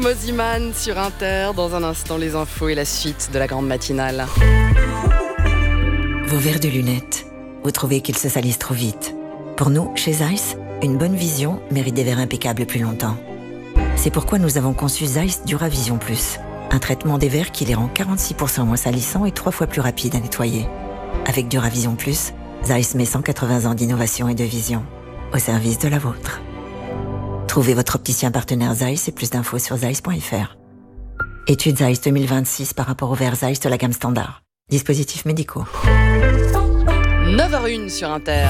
Moziman sur Inter, dans un instant les infos et la suite de la grande matinale. Vos verres de lunettes, vous trouvez qu'ils se salissent trop vite. Pour nous, chez Zeiss, une bonne vision mérite des verres impeccables plus longtemps. C'est pourquoi nous avons conçu Zeiss Duravision Plus, un traitement des verres qui les rend 46% moins salissants et 3 fois plus rapides à nettoyer. Avec Duravision Plus, Zeiss met 180 ans d'innovation et de vision au service de la vôtre. Trouvez votre opticien partenaire Zeiss et plus d'infos sur zeiss.fr. Étude Zeiss 2026 par rapport aux verres Zeiss de la gamme standard. Dispositifs médicaux. 9h01 sur Inter.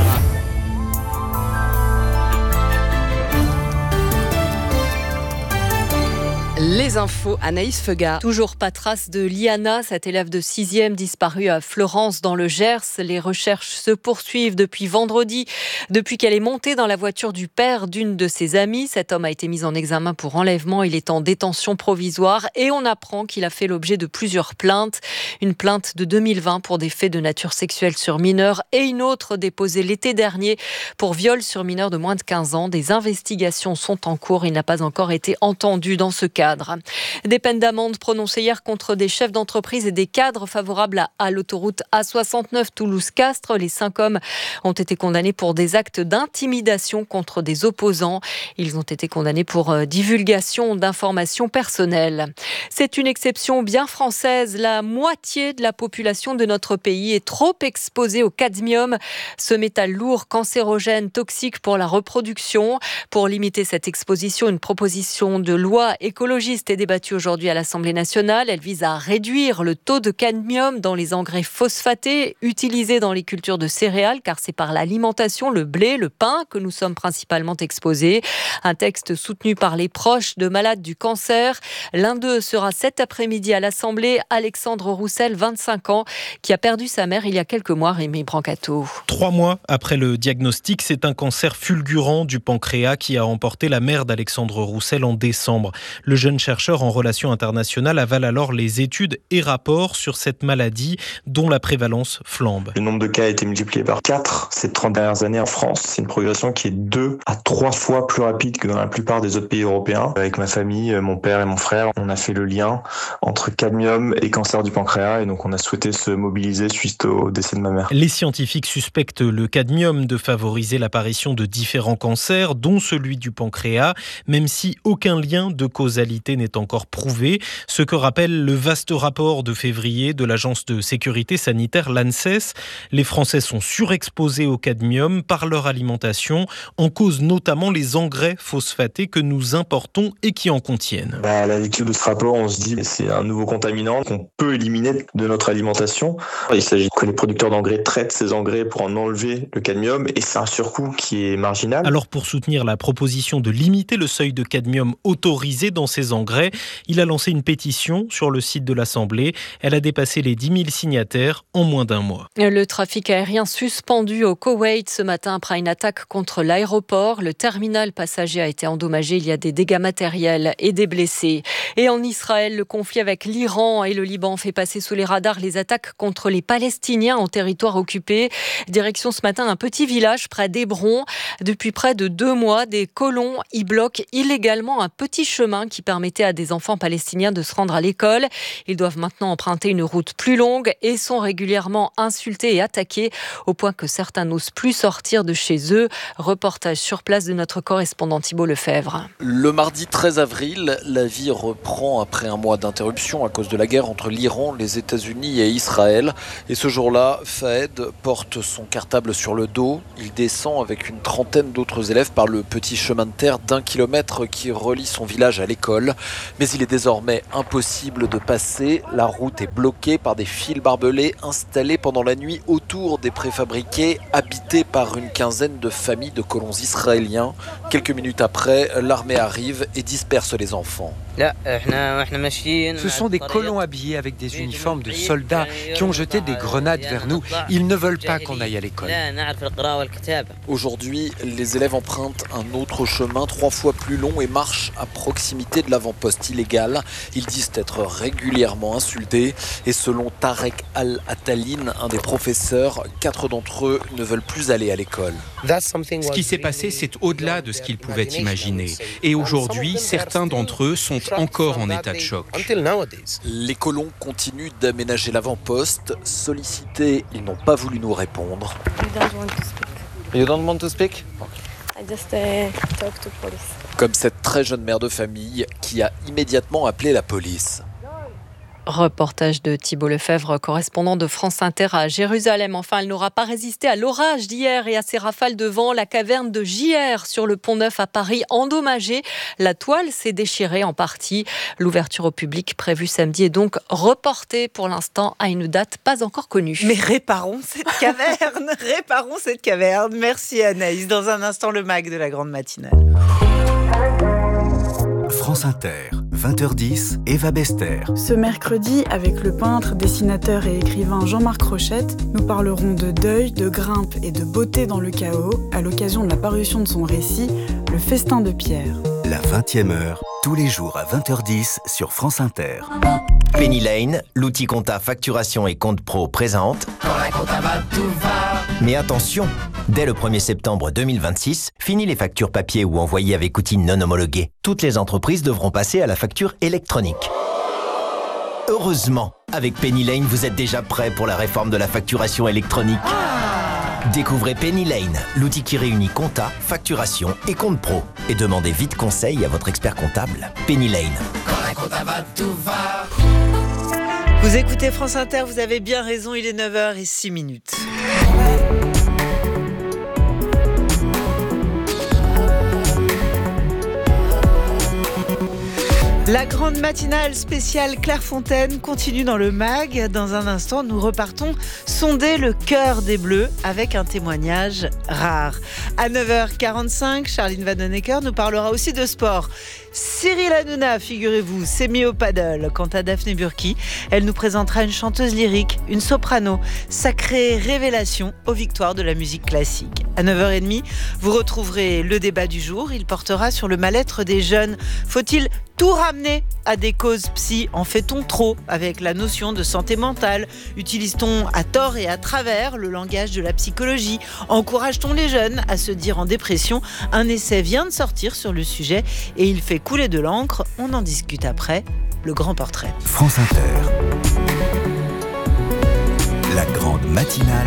Les infos, Anaïs Feuga. Toujours pas trace de Liana, cette élève de 6e disparue à Florence dans le Gers. Les recherches se poursuivent depuis vendredi, depuis qu'elle est montée dans la voiture du père d'une de ses amies. Cet homme a été mis en examen pour enlèvement. Il est en détention provisoire et on apprend qu'il a fait l'objet de plusieurs plaintes. Une plainte de 2020 pour des faits de nature sexuelle sur mineurs et une autre déposée l'été dernier pour viol sur mineurs de moins de 15 ans. Des investigations sont en cours. Il n'a pas encore été entendu dans ce cadre. Des peines d'amende prononcées hier contre des chefs d'entreprise et des cadres favorables à l'autoroute A69 Toulouse-Castres. Les 5 hommes ont été condamnés pour des actes d'intimidation contre des opposants. Ils ont été condamnés pour divulgation d'informations personnelles. C'est une exception bien française. La moitié de la population de notre pays est trop exposée au cadmium, ce métal lourd, cancérogène, toxique pour la reproduction. Pour limiter cette exposition, une proposition de loi écologiste est débattue aujourd'hui à l'Assemblée nationale. Elle vise à réduire le taux de cadmium dans les engrais phosphatés utilisés dans les cultures de céréales, car c'est par l'alimentation, le blé, le pain que nous sommes principalement exposés. Un texte soutenu par les proches de malades du cancer. L'un d'eux sera cet après-midi à l'Assemblée. Alexandre Roussel, 25 ans, qui a perdu sa mère il y a quelques mois. Rémi Brancato. 3 mois après le diagnostic, c'est un cancer fulgurant du pancréas qui a emporté la mère d'Alexandre Roussel en décembre. Le jeune chercheur en relations internationales avale alors les études et rapports sur cette maladie dont la prévalence flambe. Le nombre de cas a été multiplié par 4 ces 30 dernières années en France. C'est une progression qui est 2 à 3 fois plus rapide que dans la plupart des autres pays européens. Avec ma famille, mon père et mon frère, on a fait le lien entre cadmium et cancer du pancréas et donc on a souhaité se mobiliser suite au décès de ma mère. Les scientifiques suspectent le cadmium de favoriser l'apparition de différents cancers, dont celui du pancréas, même si aucun lien de causalité n'est encore prouvé. Ce que rappelle le vaste rapport de février de l'Agence de sécurité sanitaire, l'ANSES. Les Français sont surexposés au cadmium par leur alimentation, en cause notamment les engrais phosphatés que nous importons et qui en contiennent. À la lecture de ce rapport, on se dit que c'est un nouveau contaminant qu'on peut éliminer de notre alimentation. Il s'agit que les producteurs d'engrais traitent ces engrais pour en enlever le cadmium et c'est un surcoût qui est marginal. Alors pour soutenir la proposition de limiter le seuil de cadmium autorisé dans ces engrais, il a lancé une pétition sur le site de l'Assemblée. Elle a dépassé les 10 000 signataires en moins d'un mois. Le trafic aérien suspendu au Koweït ce matin après une attaque contre l'aéroport. Le terminal passager a été endommagé. Il y a des dégâts matériels et des blessés. Et en Israël, le conflit avec l'Iran et le Liban fait passer sous les radars les attaques contre les Palestiniens en territoire occupé. Direction ce matin un petit village près d'Hébron. Depuis près de 2 mois, des colons y bloquent illégalement un petit chemin qui permettait à des enfants palestiniens de se rendre à l'école. Ils doivent maintenant emprunter une route plus longue et sont régulièrement insultés et attaqués au point que certains n'osent plus sortir de chez eux. Reportage sur place de notre correspondant Thibault Lefebvre. Le mardi 13 avril, la vie reprend après un mois d'interruption à cause de la guerre entre l'Iran, les États-Unis et Israël. Et ce jour-là, Fahed porte son cartable sur le dos. Il descend avec une trentaine d'autres élèves par le petit chemin de terre d'1 kilomètre qui relie son village à l'école. Mais il est désormais impossible de passer. La route est bloquée par des fils barbelés installés pendant la nuit autour des préfabriqués, habités par une quinzaine de familles de colons israéliens. Quelques minutes après, l'armée arrive et disperse les enfants. Ce sont des colons habillés avec des uniformes de soldats qui ont jeté des grenades vers nous. Ils ne veulent pas qu'on aille à l'école. Aujourd'hui, les élèves empruntent un autre chemin 3 fois plus long et marchent à proximité de l'avant-poste illégal. Ils disent être régulièrement insultés. Et selon Tarek Al-Atalin, un des professeurs, 4 d'entre eux ne veulent plus aller à l'école. Ce qui s'est passé, c'est au-delà de ce qu'ils pouvaient imaginer. Et aujourd'hui, certains d'entre eux sont encore encore en état de choc. Les colons continuent d'aménager l'avant-poste. Sollicités, ils n'ont pas voulu nous répondre. You don't want to speak? I just talk to police. Comme cette très jeune mère de famille qui a immédiatement appelé la police. Reportage de Thibault Lefebvre, correspondant de France Inter à Jérusalem. Enfin, elle n'aura pas résisté à l'orage d'hier et à ses rafales de vent. La caverne de JR sur le Pont-Neuf à Paris endommagée. La toile s'est déchirée en partie. L'ouverture au public prévue samedi est donc reportée pour l'instant à une date pas encore connue. Mais réparons cette caverne. Merci Anaïs. Dans un instant, le MAG de la grande matinale. France Inter, 20h10, Eva Bester. Ce mercredi, avec le peintre, dessinateur et écrivain Jean-Marc Rochette, nous parlerons de deuil, de grimpe et de beauté dans le chaos à l'occasion de la parution de son récit, Le Festin de Pierre. La 20e heure, tous les jours à 20h10 sur France Inter. Penny Lane, l'outil compta facturation et compte pro présente. Quand la compta va, tout va. Mais attention, dès le 1er septembre 2026, fini les factures papier ou envoyées avec outils non homologués. Toutes les entreprises devront passer à la facture électronique. Heureusement, avec Penny Lane, vous êtes déjà prêt pour la réforme de la facturation électronique. Découvrez Penny Lane, l'outil qui réunit compta, facturation et compte pro. Et demandez vite conseil à votre expert comptable. Penny Lane. Quand la compta va, tout va. Vous écoutez France Inter, vous avez bien raison, il est 9h06. La grande matinale spéciale Clairefontaine continue dans le MAG. Dans un instant, nous repartons sonder le cœur des Bleus avec un témoignage rare. À 9h45, Charline Vanhoenacker nous parlera aussi de sport. Cyril Hanouna, figurez-vous, s'est mis au paddle. Quant à Daphné Burki, elle nous présentera une chanteuse lyrique, une soprano, sacrée révélation aux victoires de la musique classique. À 9h30, vous retrouverez le débat du jour. Il portera sur le mal-être des jeunes. Faut-il tout ramener à des causes psy? En fait-on trop avec la notion de santé mentale? Utilise-t-on à tort et à travers le langage de la psychologie? Encourage-t-on les jeunes à se dire en dépression? Un essai vient de sortir sur le sujet et il fait couler de l'encre. On en discute après. Le grand portrait. France Inter. La grande matinale.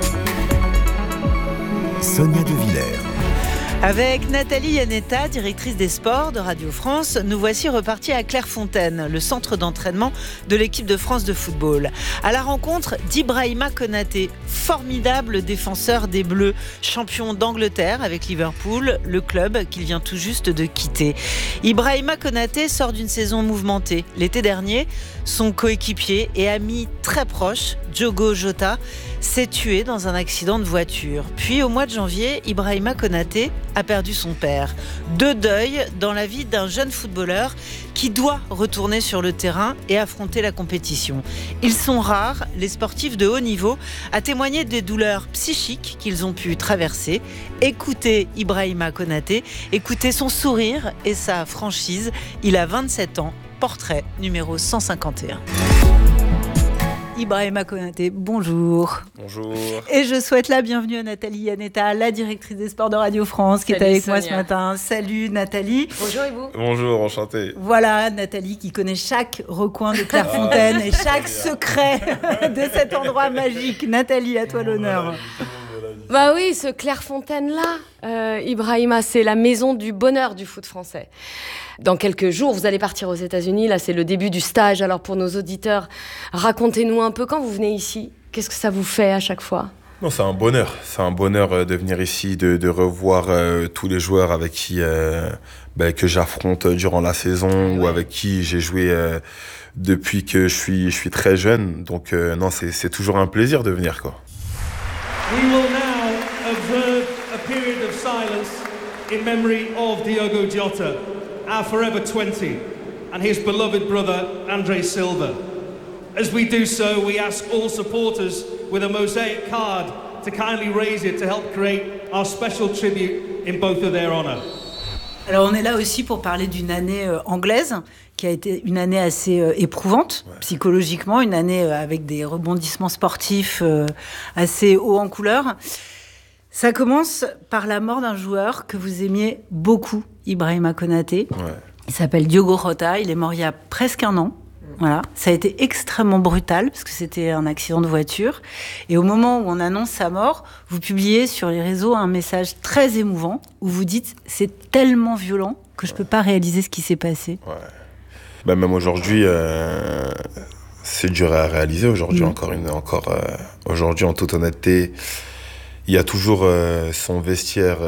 Sonia De Villers. Avec Nathalie Yanetta, directrice des sports de Radio France, nous voici repartis à Clairefontaine, le centre d'entraînement de l'équipe de France de football. À la rencontre d'Ibrahima Konaté, formidable défenseur des Bleus, champion d'Angleterre avec Liverpool, le club qu'il vient tout juste de quitter. Ibrahima Konaté sort d'une saison mouvementée. L'été dernier, son coéquipier et ami très proche, Diogo Jota, s'est tué dans un accident de voiture. Puis au mois de janvier, Ibrahima Konaté a perdu son père. 2 deuils dans la vie d'un jeune footballeur qui doit retourner sur le terrain et affronter la compétition. Ils sont rares, les sportifs de haut niveau, à témoigner des douleurs psychiques qu'ils ont pu traverser. Écoutez Ibrahima Konaté, écoutez son sourire et sa franchise. Il a 27 ans, portrait numéro 151. Ibrahima Konaté, bonjour. Bonjour. Et je souhaite la bienvenue à Nathalie Yanetta, la directrice des sports de Radio France, qui est avec moi ce matin. Salut Nathalie. Bonjour et vous. Bonjour, enchanté. Voilà Nathalie qui connaît chaque recoin de Clairefontaine et chaque secret de cet endroit magique. Nathalie, à toi l'honneur. Bah oui, ce Clairefontaine-là, Ibrahima, c'est la maison du bonheur du foot français. Dans quelques jours, vous allez partir aux États-Unis. Là, c'est le début du stage. Alors, pour nos auditeurs, racontez-nous un peu quand vous venez ici. Qu'est-ce que ça vous fait à chaque fois ? Non, c'est un bonheur. C'est un bonheur de venir ici, de revoir tous les joueurs avec qui que j'affronte durant la saison ou avec qui j'ai joué depuis que je suis très jeune. Donc, non, c'est toujours un plaisir de venir, quoi. We will now observe a period of silence in memory of Diogo Jota, our forever 20, and his beloved brother, Andre Silva. As we do so, we ask all supporters with a mosaic card to kindly raise it to help create our special tribute in both of their honour. Alors on est là aussi pour parler d'une année anglaise qui a été une année assez éprouvante psychologiquement, une année avec des rebondissements sportifs assez hauts en couleur. Ça commence par la mort d'un joueur que vous aimiez beaucoup, Ibrahima Konaté. Il s'appelle Diogo Jota, il est mort il y a presque 1 an. Voilà. Ça a été extrêmement brutal parce que c'était un accident de voiture. Et au moment où on annonce sa mort, vous publiez sur les réseaux un message très émouvant où vous dites « c'est tellement violent que je ne peux pas réaliser ce qui s'est passé ». Bah, même aujourd'hui, c'est dur à réaliser. Aujourd'hui, aujourd'hui, en toute honnêteté, il y a toujours son vestiaire,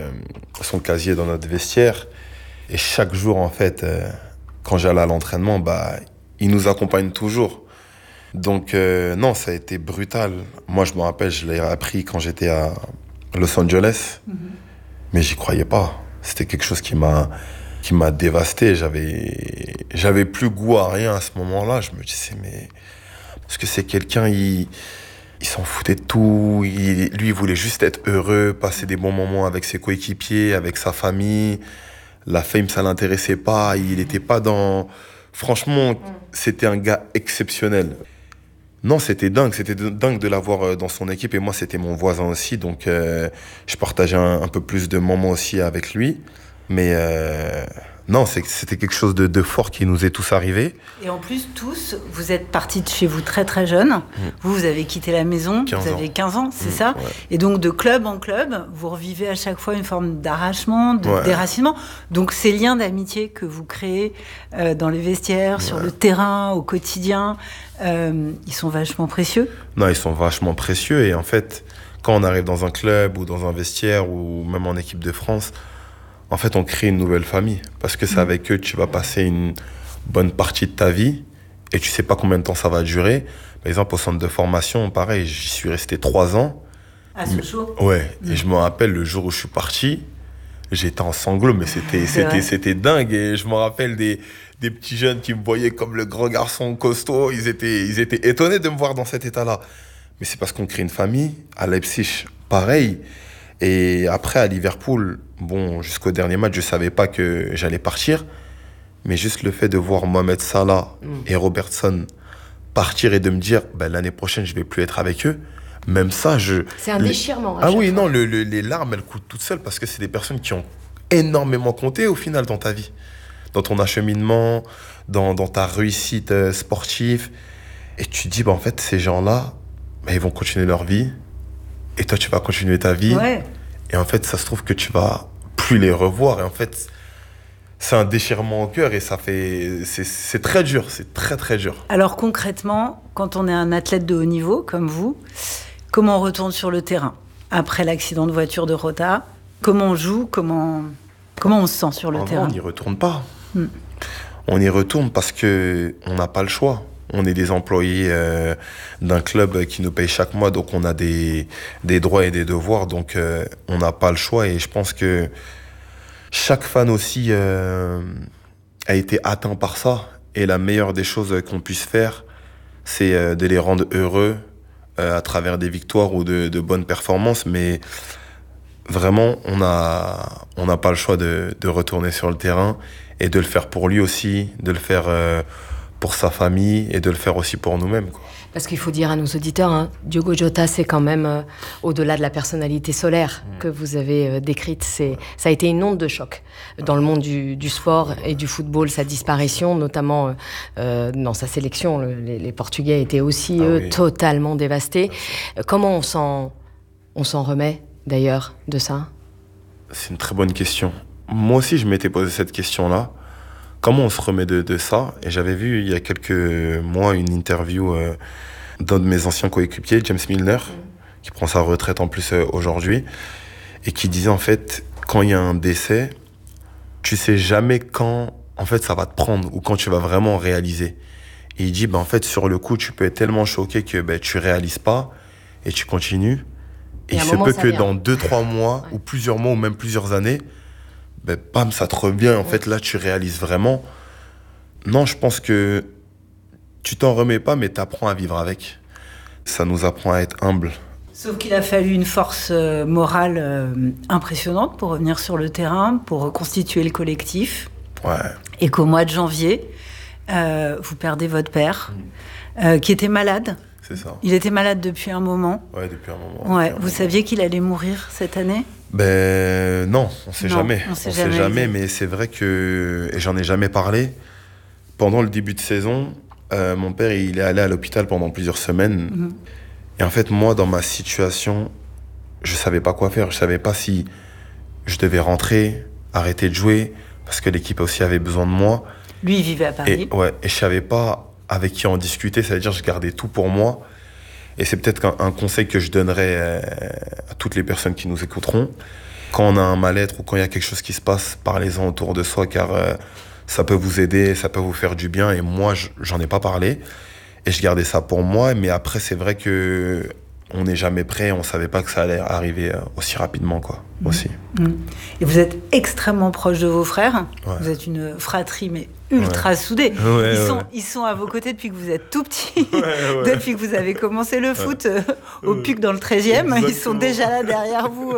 son casier dans notre vestiaire. Et chaque jour, en fait, quand j'allais à l'entraînement, il nous accompagne toujours. Donc, non, ça a été brutal. Moi, je me rappelle, je l'ai appris quand j'étais à Los Angeles. Mais j'y croyais pas. C'était quelque chose qui m'a dévasté. J'avais plus goût à rien à ce moment-là. Je me disais, mais... Parce que c'est quelqu'un, il s'en foutait de tout. Lui, il voulait juste être heureux, passer des bons moments avec ses coéquipiers, avec sa famille. La fame, ça l'intéressait pas. Il n'était pas dans... Franchement, c'était un gars exceptionnel. Non, c'était dingue de l'avoir dans son équipe. Et moi, c'était mon voisin aussi. Donc, je partageais un peu plus de moments aussi avec lui. Mais non, c'était quelque chose de fort qui nous est tous arrivé. Et en plus, tous, vous êtes partis de chez vous très très jeunes. Vous avez quitté la maison, vous avez 15 ans, c'est ça. Ouais. Et donc, de club en club, vous revivez à chaque fois une forme d'arrachement, de déracinement. Donc, ces liens d'amitié que vous créez dans les vestiaires, sur le terrain, au quotidien, ils sont vachement précieux. Non, ils sont vachement précieux. Et en fait, quand on arrive dans un club ou dans un vestiaire ou même en équipe de France, en fait, on crée une nouvelle famille. Parce que c'est avec eux que tu vas passer une bonne partie de ta vie. Et tu sais pas combien de temps ça va durer. Par exemple, au centre de formation, pareil, j'y suis resté 3 ans. À Sochaux ? Ouais. Et je me rappelle, le jour où je suis parti, j'étais en sanglots, mais c'était dingue. Et je me rappelle des petits jeunes qui me voyaient comme le grand garçon costaud. Ils étaient étonnés de me voir dans cet état-là. Mais c'est parce qu'on crée une famille. À Leipzig, pareil. Et après, à Liverpool, bon, jusqu'au dernier match, je savais pas que j'allais partir. Mais juste le fait de voir Mohamed Salah et Robertson partir et de me dire, l'année prochaine, je vais plus être avec eux. Même ça, c'est un déchirement. Ah oui, non, les larmes, elles coulent toutes seules parce que c'est des personnes qui ont énormément compté au final dans ta vie. Dans ton acheminement, dans ta réussite sportive. Et tu te dis, en fait, ces gens-là, ils vont continuer leur vie. Et toi, tu vas continuer ta vie. Ouais. Et en fait, ça se trouve que tu vas plus les revoir. Et en fait, c'est un déchirement au cœur et c'est très dur. C'est très, très dur. Alors concrètement, quand on est un athlète de haut niveau, comme vous, comment on retourne sur le terrain après l'accident de voiture de Jota? Comment on joue? Comment on se sent sur le terrain? On n'y retourne pas. On y retourne parce qu'on n'a pas le choix. On est des employés d'un club qui nous paye chaque mois, donc on a des droits et des devoirs, donc on n'a pas le choix. Et je pense que chaque fan aussi a été atteint par ça. Et la meilleure des choses qu'on puisse faire, c'est de les rendre heureux à travers des victoires ou de bonnes performances. Mais vraiment, on n'a pas le choix de retourner sur le terrain et de le faire pour lui aussi, de le faire... pour sa famille et de le faire aussi pour nous-mêmes, quoi. Parce qu'il faut dire à nos auditeurs, Diogo Jota, c'est quand même au-delà de la personnalité solaire que vous avez décrite. Ça a été une onde de choc dans le monde du sport et du football, sa disparition, notamment dans sa sélection. Les Portugais étaient aussi, totalement dévastés. Comment on s'en remet, d'ailleurs, de ça? C'est une très bonne question. Moi aussi, je m'étais posé cette question-là. Comment on se remet de ça? Et j'avais vu il y a quelques mois une interview d'un de mes anciens coéquipiers, James Milner, qui prend sa retraite en plus aujourd'hui, et qui disait en fait, quand il y a un décès, tu sais jamais quand en fait ça va te prendre ou quand tu vas vraiment réaliser. Et il dit, en fait sur le coup, tu peux être tellement choqué que tu réalises pas et tu continues. Et il se peut que dans 2-3 mois ou plusieurs mois ou même plusieurs années, bam, ça te revient. En fait, là, tu réalises vraiment. Non, je pense que tu t'en remets pas, mais tu apprends à vivre avec. Ça nous apprend à être humble. Sauf qu'il a fallu une force morale impressionnante pour revenir sur le terrain, pour reconstituer le collectif. Ouais. Et qu'au mois de janvier, vous perdez votre père, qui était malade. C'est ça. Il était malade depuis un moment. Ouais, depuis un moment. Ouais. Vous saviez qu'il allait mourir cette année ? Non, on sait jamais. On sait jamais, mais c'est vrai que, et j'en ai jamais parlé, pendant le début de saison, mon père, il est allé à l'hôpital pendant plusieurs semaines. Et en fait, moi, dans ma situation, je savais pas quoi faire. Je savais pas si je devais rentrer, arrêter de jouer, parce que l'équipe aussi avait besoin de moi. Lui, il vivait à Paris. Et je savais pas avec qui en discuter. Ça veut dire que je gardais tout pour moi. Et c'est peut-être un conseil que je donnerais à toutes les personnes qui nous écouteront. Quand on a un mal-être ou quand il y a quelque chose qui se passe, parlez-en autour de soi, car ça peut vous aider, ça peut vous faire du bien. Et moi, j'en ai pas parlé. Et je gardais ça pour moi. Mais après, c'est vrai que on n'est jamais prêt. On savait pas que ça allait arriver aussi rapidement, quoi. Aussi. Et vous êtes extrêmement proche de vos frères. Ouais. Vous êtes une fratrie, mais ultra soudée. Ils sont à vos côtés depuis que vous êtes tout petit. Depuis que vous avez commencé le foot au PUC dans le 13e. Exactement. Ils sont déjà là derrière vous.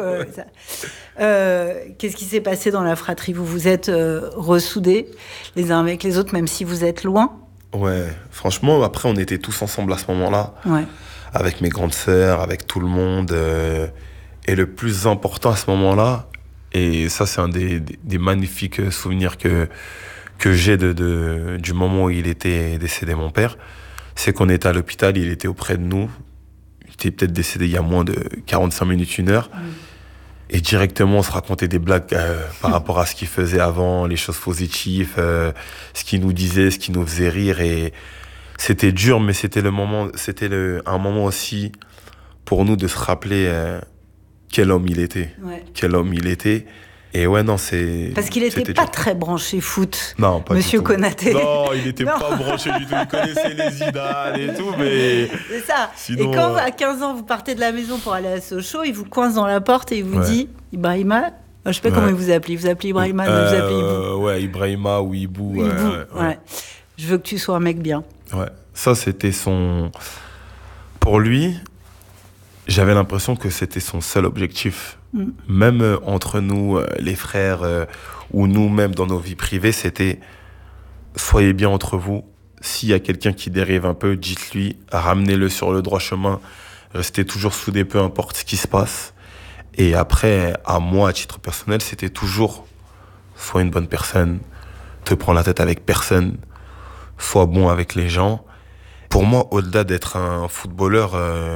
Qu'est-ce qui s'est passé dans la fratrie? Vous vous êtes ressoudés les uns avec les autres, même si vous êtes loin? Ouais, franchement, après, on était tous ensemble à ce moment-là. Ouais. Avec mes grandes sœurs, avec tout le monde. Et le plus important à ce moment-là, et ça, c'est un des magnifiques souvenirs que j'ai du moment où il était décédé, mon père, c'est qu'on était à l'hôpital, il était auprès de nous. Il était peut-être décédé il y a moins de 45 minutes, 1 heure. Et directement, on se racontait des blagues par rapport à ce qu'il faisait avant, les choses positives, ce qu'il nous disait, ce qui nous faisait rire. Et c'était dur, mais c'était un moment aussi pour nous de se rappeler quel homme il était. Ouais. Quel homme il était. Et ouais, non, c'est... Parce qu'il n'était pas très branché foot, non, pas Monsieur du tout. Konaté. Non, il n'était pas branché du tout. Il connaissait les Zidane et tout, mais... C'est ça. Sinon, et quand, à 15 ans, vous partez de la maison pour aller à Sochaux, il vous coince dans la porte et il vous dit « Ibrahima », je ne sais pas comment il vous appelait. Il vous appelait Ibrahima, vous appelez Ibou. Ouais, Ibrahima ou Ibou. Ouais. Je veux que tu sois un mec bien. Ouais, ça, c'était son... Pour lui, j'avais l'impression que c'était son seul objectif. Même entre nous, les frères, ou nous-mêmes dans nos vies privées, c'était soyez bien entre vous. S'il y a quelqu'un qui dérive un peu, dites-lui, ramenez-le sur le droit chemin, restez toujours soudés, peu importe ce qui se passe. Et après, à moi, à titre personnel, c'était toujours sois une bonne personne, te prends la tête avec personne, sois bon avec les gens. Pour moi, au-delà d'être un footballeur,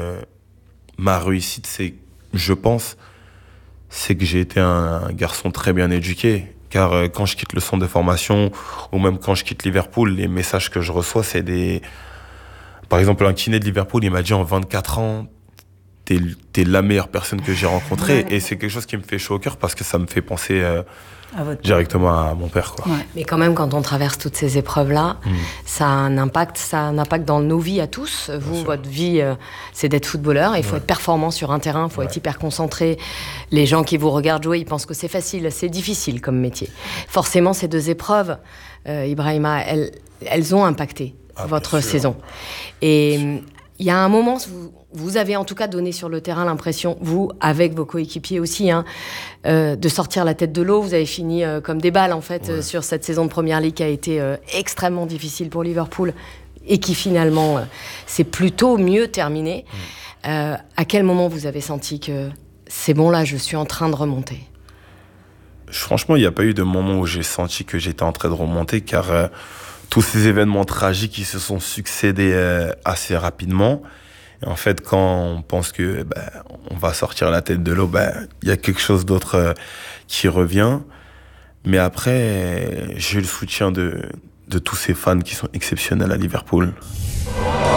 ma réussite, je pense, c'est que j'ai été un garçon très bien éduqué. Car quand je quitte le centre de formation, ou même quand je quitte Liverpool, les messages que je reçois, c'est des... Par exemple, un kiné de Liverpool, il m'a dit en 24 ans, t'es la meilleure personne que j'ai rencontrée. Ouais. Et c'est quelque chose qui me fait chaud au cœur parce que ça me fait penser directement à mon père, quoi. Ouais. Mais quand même, quand on traverse toutes ces épreuves-là, ça a un impact dans nos vies à tous. Vous, votre vie, c'est d'être footballeur. Il faut être performant sur un terrain, il faut être hyper concentré. Les gens qui vous regardent jouer, ils pensent que c'est facile. C'est difficile comme métier. Forcément, ces 2 épreuves, Ibrahima, elles ont impacté votre saison. Et il y a un moment, vous avez en tout cas donné sur le terrain l'impression, vous, avec vos coéquipiers aussi, de sortir la tête de l'eau. Vous avez fini comme des balles, en fait, sur cette saison de Première Ligue qui a été extrêmement difficile pour Liverpool et qui, finalement, s'est plutôt mieux terminée. À quel moment vous avez senti que c'est bon, là, je suis en train de remonter? Franchement, il n'y a pas eu de moment où j'ai senti que j'étais en train de remonter, car tous ces événements tragiques qui se sont succédés assez rapidement. Et en fait, quand on pense que on va sortir la tête de l'eau, y a quelque chose d'autre qui revient. Mais après, j'ai eu le soutien de tous ces fans qui sont exceptionnels à Liverpool.